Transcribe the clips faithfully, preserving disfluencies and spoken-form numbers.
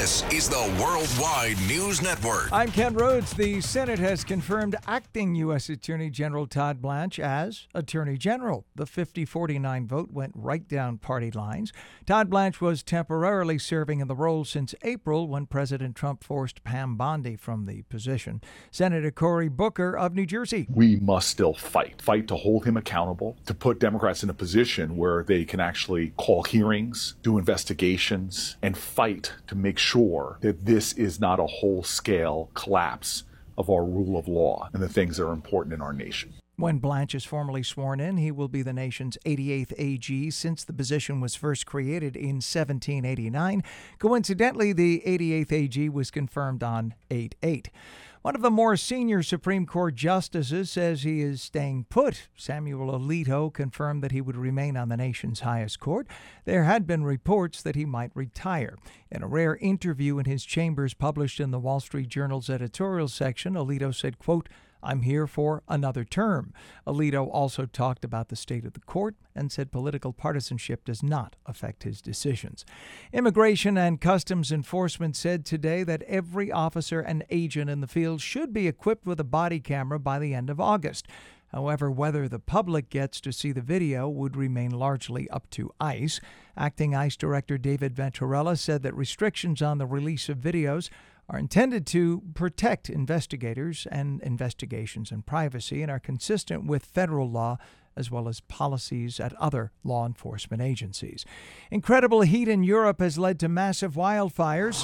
This is the Worldwide News Network. I'm Ken Rhodes. The Senate has confirmed acting U S. Attorney General Todd Blanche as Attorney General. The fifty forty-nine vote went right down party lines. Todd Blanche was temporarily serving in the role since April when President Trump forced Pam Bondi from the position. Senator Cory Booker of New Jersey. We must still fight. Fight to hold him accountable, to put Democrats in a position where they can actually call hearings, do investigations, and fight to make sure that this is not a whole-scale collapse of our rule of law and the things that are important in our nation. When Blanche is formally sworn in, he will be the nation's eighty-eighth A G since the position was first created in seventeen eighty-nine. Coincidentally, the eighty-eighth A G was confirmed on eight eight. One of the more senior Supreme Court justices says he is staying put. Samuel Alito confirmed that he would remain on the nation's highest court. There had been reports that he might retire. In a rare interview in his chambers published in the Wall Street Journal's editorial section, Alito said, quote, "I'm here for another term." Alito also talked about the state of the court and said political partisanship does not affect his decisions. Immigration and Customs Enforcement said today that every officer and agent in the field should be equipped with a body camera by the end of August. However, whether the public gets to see the video would remain largely up to ICE. Acting ICE Director David Venturella said that restrictions on the release of videos are intended to protect investigators and investigations and privacy and are consistent with federal law as well as policies at other law enforcement agencies. Incredible heat in Europe has led to massive wildfires.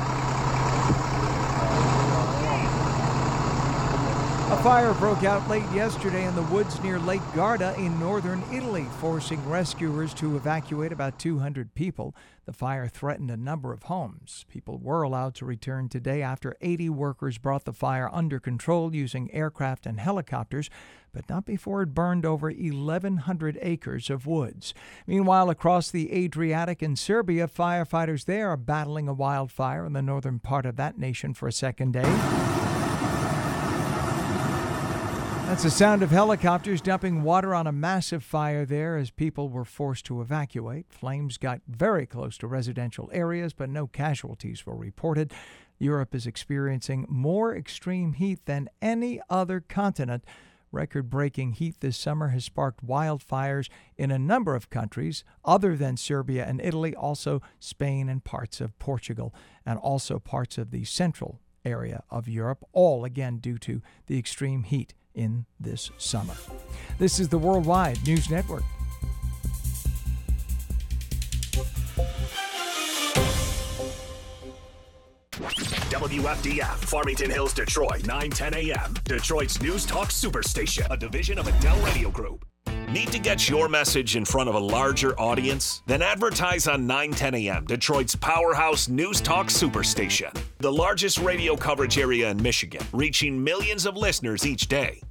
A fire broke out late yesterday in the woods near Lake Garda in northern Italy, forcing rescuers to evacuate about two hundred people. The fire threatened a number of homes. People were allowed to return today after eighty workers brought the fire under control using aircraft and helicopters, but not before it burned over eleven hundred acres of woods. Meanwhile, across the Adriatic in Serbia, firefighters there are battling a wildfire in the northern part of that nation for a second day. That's the sound of helicopters dumping water on a massive fire there as people were forced to evacuate. Flames got very close to residential areas, but no casualties were reported. Europe is experiencing more extreme heat than any other continent. Record-breaking heat this summer has sparked wildfires in a number of countries other than Serbia and Italy, also Spain and parts of Portugal, and also parts of the central area of Europe, all again due to the extreme heat in this summer. This is the Worldwide News Network. W F D F, Farmington Hills, Detroit, nine ten a.m. Detroit's News Talk Superstation, a division of Adele Radio Group. Need to get your message in front of a larger audience? Then advertise on nine ten a.m., Detroit's powerhouse News Talk Superstation, the largest radio coverage area in Michigan, reaching millions of listeners each day.